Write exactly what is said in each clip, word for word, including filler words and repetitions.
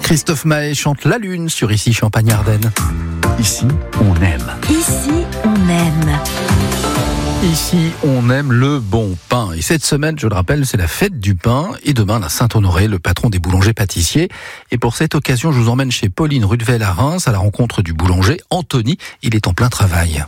Christophe Maé chante La Lune sur Ici Champagne-Ardenne. Ici, on aime. Ici, on aime. Ici, on aime le bon pain. Et cette semaine, je le rappelle, c'est la fête du pain. Et demain, la Saint-Honoré, le patron des boulangers-pâtissiers. Et pour cette occasion, je vous emmène chez Pauline Rudevel à Reims, à la rencontre du boulanger Anthony. Il est en plein travail.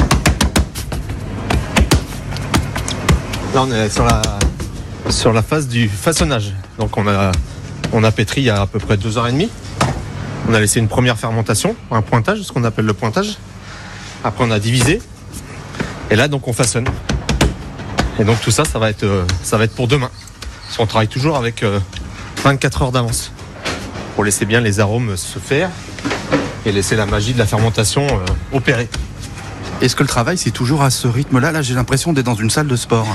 Là, on est sur la, sur la phase du façonnage. Donc, on a, on a pétri il y a à peu près deux heures et demie. On a laissé une première fermentation, un pointage, ce qu'on appelle le pointage. Après, on a divisé. Et là, donc, on façonne. Et donc, tout ça, ça va être, euh, ça va être pour demain. Parce qu'on travaille toujours avec euh, vingt-quatre heures d'avance. Pour laisser bien les arômes se faire et laisser la magie de la fermentation euh, opérer. Est-ce que le travail, c'est toujours à ce rythme-là ? Là, j'ai l'impression d'être dans une salle de sport.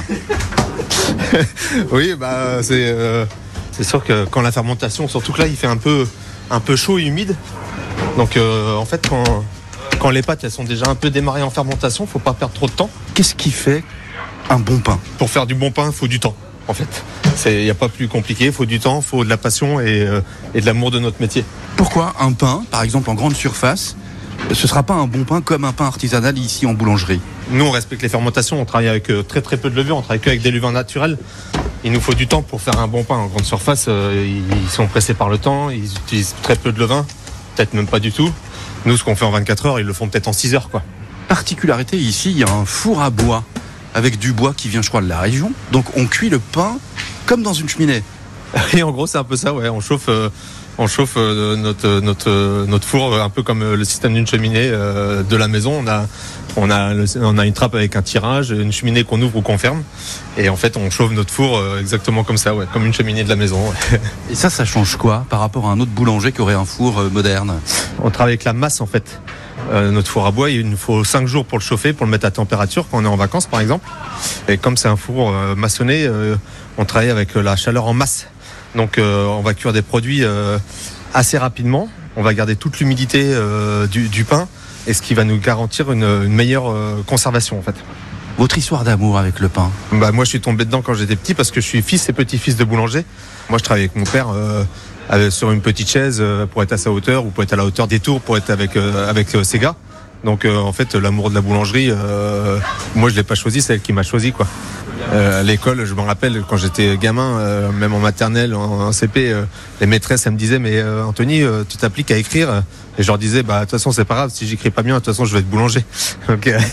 Oui, bah, c'est, euh, c'est sûr que quand la fermentation, surtout que là, il fait un peu, un peu chaud et humide. Donc, euh, en fait, quand... Quand les pâtes elles sont déjà un peu démarrées en fermentation, faut pas perdre trop de temps. Qu'est-ce qui fait un bon pain ? Pour faire du bon pain, il faut du temps, en fait. Il n'y a pas plus compliqué, il faut du temps, il faut de la passion et, euh, et de l'amour de notre métier. Pourquoi un pain, par exemple en grande surface, ce ne sera pas un bon pain comme un pain artisanal ici en boulangerie ? Nous, on respecte les fermentations, on travaille avec euh, très très peu de levure, on travaille qu'avec des levains naturels. Il nous faut du temps pour faire un bon pain en grande surface. Euh, ils sont pressés par le temps, ils utilisent très peu de levain, peut-être même pas du tout. Nous, ce qu'on fait en vingt-quatre heures, ils le font peut-être en six heures, quoi. Particularité ici, il y a un four à bois avec du bois qui vient, je crois, de la région. Donc, on cuit le pain comme dans une cheminée. Et en gros, c'est un peu ça, ouais. On chauffe, euh, on chauffe euh, notre notre notre four un peu comme le système d'une cheminée euh, de la maison. On a on a le, on a une trappe avec un tirage, une cheminée qu'on ouvre ou qu'on ferme. Et en fait, on chauffe notre four euh, exactement comme ça, ouais, comme une cheminée de la maison. Ouais. Et ça, ça change quoi par rapport à un autre boulanger qui aurait un four euh, moderne ? On travaille avec la masse, en fait. Euh, notre four à bois, il nous faut cinq jours pour le chauffer, pour le mettre à température quand on est en vacances, par exemple. Et comme c'est un four euh, maçonné, euh, on travaille avec la chaleur en masse. Donc, euh, on va cuire des produits euh, assez rapidement. On va garder toute l'humidité euh, du, du pain, et ce qui va nous garantir une, une meilleure euh, conservation, en fait. Votre histoire d'amour avec le pain ? Bah, moi, je suis tombé dedans quand j'étais petit parce que je suis fils et petit-fils de boulanger. Moi, je travaillais avec mon père euh, sur une petite chaise euh, pour être à sa hauteur ou pour être à la hauteur des tours, pour être avec, euh, avec euh, ses gars. Donc, euh, en fait, l'amour de la boulangerie, euh, moi, je l'ai pas choisi, c'est elle qui m'a choisi, quoi. Euh, à l'école, je me rappelle, quand j'étais gamin, euh, même en maternelle, en, en C P, euh, les maîtresses, elles me disaient, mais euh, Anthony, euh, tu t'appliques à écrire ? Et je leur disais, bah, de toute façon, c'est pas grave, si j'écris pas bien, de toute façon, je vais être boulanger. Donc, euh...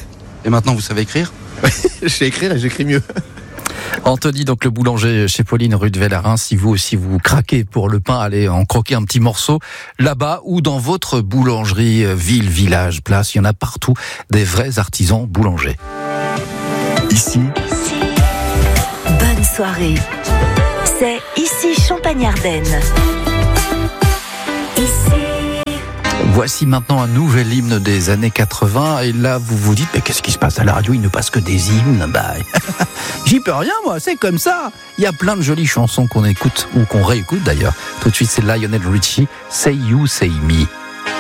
Et maintenant, vous savez écrire ? Je sais écrire et j'écris mieux. Anthony, donc le boulanger chez Pauline Rudevel à Reims. Si vous aussi vous craquez pour le pain, allez en croquer un petit morceau là-bas ou dans votre boulangerie, ville, village, place. Il y en a partout des vrais artisans boulangers. Ici, Bonne soirée. C'est Ici Champagne-Ardenne. Ici. Voici maintenant un nouvel hymne des années quatre-vingts. Et là, vous vous dites, mais qu'est-ce qui se passe à la radio ? Il ne passe que des hymnes. Bah, j'y peux rien, moi, c'est comme ça. Il y a plein de jolies chansons qu'on écoute, ou qu'on réécoute d'ailleurs. Tout de suite, c'est Lionel Richie, Say You, Say Me.